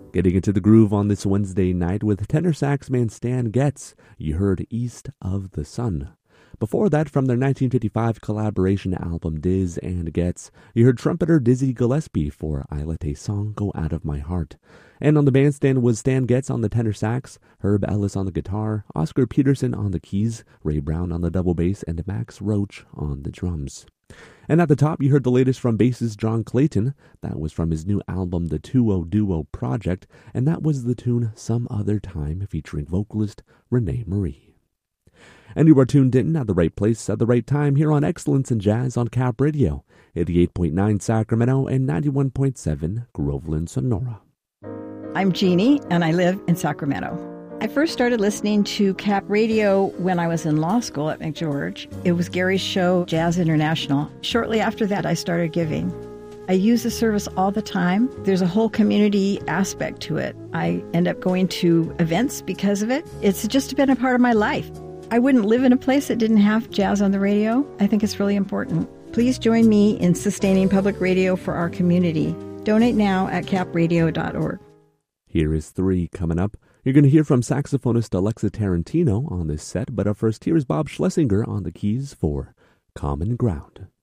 Getting into the groove on this Wednesday night with tenor saxman Stan Getz, you heard East of the Sun. Before that, from their 1955 collaboration album Diz and Getz, you heard trumpeter Dizzy Gillespie for I Let a Song Go Out of My Heart. And on the bandstand was Stan Getz on the tenor sax, Herb Ellis on the guitar, Oscar Peterson on the keys, Ray Brown on the double bass, and Max Roach on the drums. And at the top, you heard the latest from bassist John Clayton. That was from his new album, The 2-0 Duo Project, and that was the tune Some Other Time, featuring vocalist Renee Marie. And you are tuned in at the right place at the right time here on Excellence in Jazz on Cap Radio, 88.9 Sacramento and 91.7 Groveland, Sonora. I'm Jeannie, and I live in Sacramento. I first started listening to Cap Radio when I was in law school at McGeorge. It was Gary's show, Jazz International. Shortly after that, I started giving. I use the service all the time. There's a whole community aspect to it. I end up going to events because of it. It's just been a part of my life. I wouldn't live in a place that didn't have jazz on the radio. I think it's really important. Please join me in sustaining public radio for our community. Donate now at capradio.org. Here is 3 coming up. You're going to hear from saxophonist Alexa Tarantino on this set, but up first, here is Bob Schlesinger on the keys for Common Ground.